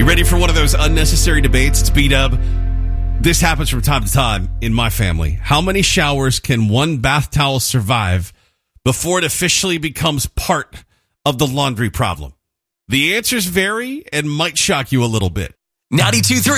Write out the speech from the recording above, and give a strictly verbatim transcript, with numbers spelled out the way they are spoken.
Ready for one of those unnecessary debates? It's B-Dub. This happens from time to time in my family. How many showers can one bath towel survive before it officially becomes part of the laundry problem? The answers vary and might shock you a little bit. ninety-two point three